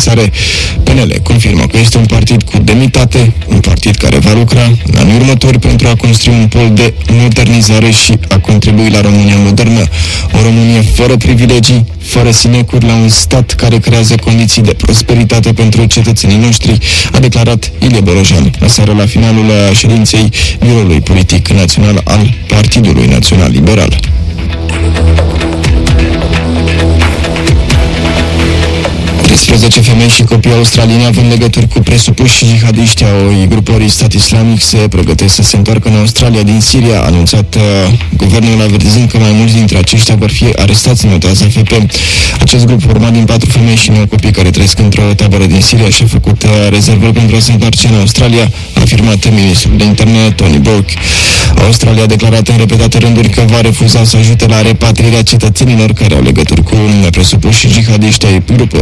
desfințare. PNL confirmă că este un partid cu demnitate, un partid care va lucra în anii următori pentru a construi un pol de modernizare și a contribui la România modernă. O Românie fără privilegii, fără sinecuri, la un stat care creează condiții de prosperitate pentru cetățenii noștri, a declarat Ilie Bolojan aseară la finalul ședinței Biroului Politic Național al Partidului Național Liberal. 13 femei și copii australieni având legături cu presupuși jihadiști ai grupării Stat Islamic se pregătesc să se întoarcă în Australia din Siria, a anunțat guvernul, avertizând că mai mulți dintre aceștia vor fi arestați, notează AFP. Acest grup, format din 4 femei și 9 copii care trăiesc într-o tabără din Siria, și-a făcut rezervări pentru a se întoarce în Australia, a afirmat ministrul de interne Tony Burke. Australia a declarat în repetate rânduri că va refuza să ajute la repatrierea cetățenilor care au legături cu presupuși jihadiști ai grupului